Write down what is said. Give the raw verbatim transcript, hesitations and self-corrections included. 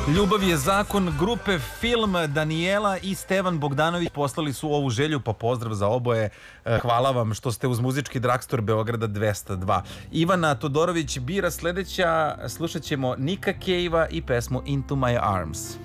Ljubav je zakon grupe Film. Danijela i Stevan Bogdanović poslali su ovu želju, pa pozdrav za oboje. Hvala vam što ste uz muzički Dragstor Beograda dvesta dva. Ivana Todorović bira sledeća, slušat ćemo Nika Cave-a i pesmu Into My Arms.